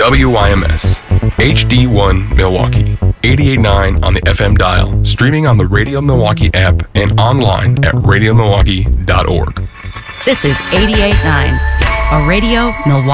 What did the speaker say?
WYMS, HD1 Milwaukee, 88.9 on the FM dial, streaming on the Radio Milwaukee app and online at radiomilwaukee.org. This is 88.9, a Radio Milwaukee